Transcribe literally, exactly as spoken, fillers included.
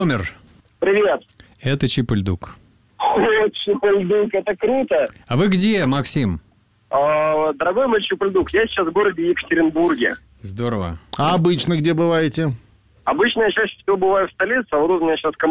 Номер. Привет. Это Чип и Льдук. О, Чип и Льдук, это круто. А вы где, Максим? А, дорогой мой Чип и Льдук, я сейчас в городе Екатеринбурге. Здорово. А обычно где бываете? Обычно я чаще всего бываю в столице, а вот у меня сейчас